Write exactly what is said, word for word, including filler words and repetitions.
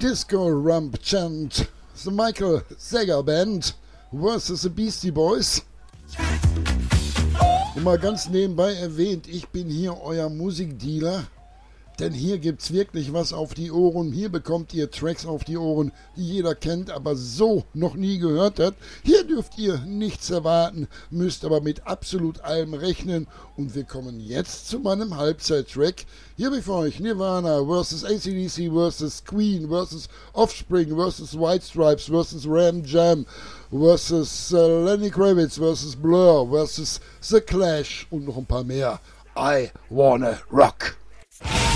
Disco Rump Chant, The Michael Sager Band versus The Beastie Boys. Und mal ganz nebenbei erwähnt, ich bin hier euer Musikdealer, denn hier gibt's wirklich was auf die Ohren. Hier bekommt ihr Tracks auf die Ohren, die jeder kennt, aber so noch nie gehört hat. Hier dürft ihr nichts erwarten, müsst aber mit absolut allem rechnen. Und wir kommen jetzt zu meinem Halbzeit-Track. Hier habe ich für euch Nirvana versus A C D C versus Queen versus Offspring versus White Stripes versus Ram Jam versus uh, Lenny Kravitz versus Blur versus The Clash und noch ein paar mehr. I Wanna Rock.